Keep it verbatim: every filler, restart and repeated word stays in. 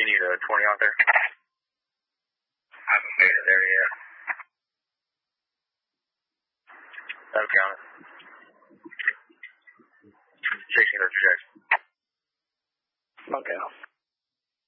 you need a twenty out there? I haven't made it there yet. That'll count it. sixteen or two checks. Okay.